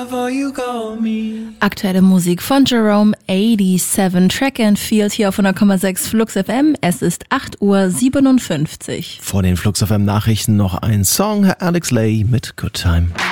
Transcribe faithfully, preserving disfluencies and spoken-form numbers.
Aktuelle Musik von Jerome siebenundachtzig, Track and Field hier auf hundert Komma sechs Flux F M. Es ist acht Uhr siebenundfünfzig. Vor den Flux F M Nachrichten noch ein Song, Alex Lay mit Good Time.